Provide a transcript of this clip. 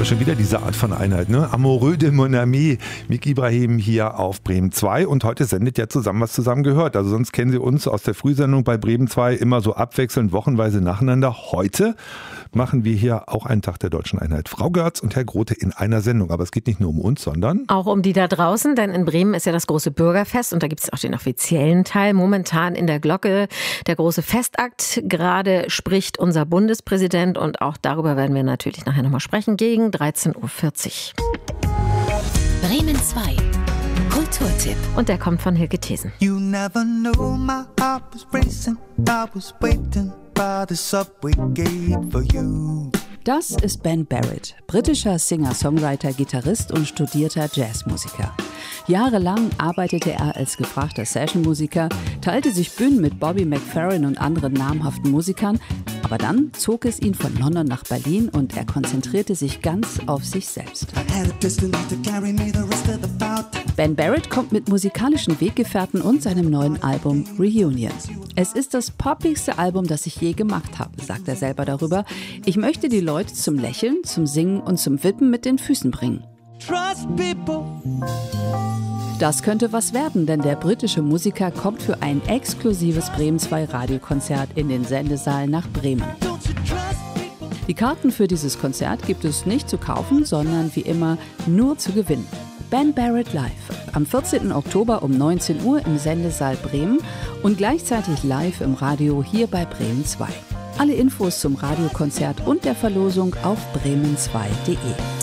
schon wieder diese Art von Einheit, ne? Amoureux de mon ami, Mick Ibrahim hier auf Bremen 2 und heute sendet ja zusammen, was zusammen gehört. Also sonst kennen Sie uns aus der Frühsendung bei Bremen 2 immer so abwechselnd, wochenweise nacheinander. Heute machen wir hier auch einen Tag der deutschen Einheit. Frau Görz und Herr Grote in einer Sendung. Aber es geht nicht nur um uns, sondern auch um die da draußen, denn in Bremen ist ja das große Bürgerfest und da gibt es auch den offiziellen Teil. Momentan in der Glocke der große Festakt. Gerade spricht unser Bundespräsident und auch darüber werden wir natürlich nachher nochmal sprechen, gegen 13.40 Uhr. Bremen 2. Kulturtipp. Und der kommt von Hilke Thesen. You never knew my heart was racing. I was waiting by the subway gate for you. Das ist Ben Barrett, britischer Singer-Songwriter, Gitarrist und studierter Jazzmusiker. Jahrelang arbeitete er als gefragter Sessionmusiker, teilte sich Bühnen mit Bobby McFerrin und anderen namhaften Musikern, aber dann zog es ihn von London nach Berlin und er konzentrierte sich ganz auf sich selbst. Ben Barrett kommt mit musikalischen Weggefährten und seinem neuen Album Reunion. Es ist das poppigste Album, das ich je gemacht habe, sagt er selber darüber. Ich möchte die Leute zum Lächeln, zum Singen und zum Wippen mit den Füßen bringen. Trust people. Das könnte was werden, denn der britische Musiker kommt für ein exklusives Bremen 2 Radiokonzert in den Sendesaal nach Bremen. Die Karten für dieses Konzert gibt es nicht zu kaufen, sondern wie immer nur zu gewinnen. Ben Barrett live am 14. Oktober um 19 Uhr im Sendesaal Bremen und gleichzeitig live im Radio hier bei Bremen 2. Alle Infos zum Radiokonzert und der Verlosung auf bremen2.de.